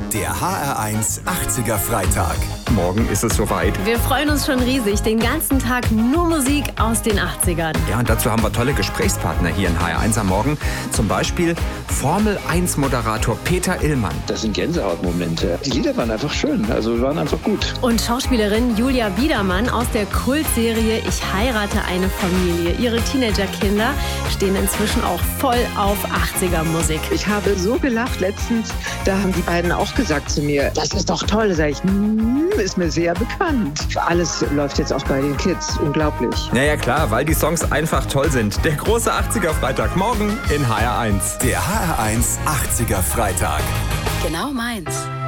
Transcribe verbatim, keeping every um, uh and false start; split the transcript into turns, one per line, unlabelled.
Der H R eins achtziger Freitag.
Morgen ist es soweit.
Wir freuen uns schon riesig. Den ganzen Tag nur Musik aus den achtzigern.
Ja, und dazu haben wir tolle Gesprächspartner hier in H R eins am Morgen. Zum Beispiel Formel eins Moderator Peter Illmann.
Das sind Gänsehautmomente. Die Lieder waren einfach schön, also waren einfach gut.
Und Schauspielerin Julia Biedermann aus der Kultserie Ich heirate eine Familie. Ihre Teenagerkinder stehen inzwischen auch voll auf achtziger Musik.
Ich habe so gelacht letztens, da haben die beiden auch gesagt zu mir, das ist doch toll. Sag ich, mm, ist mir sehr bekannt. Alles läuft jetzt auch bei den Kids, unglaublich.
Naja klar, weil die Songs einfach toll sind. Der große achtziger Freitag morgen in H R eins.
Der H R eins achtziger Freitag.
Genau meins.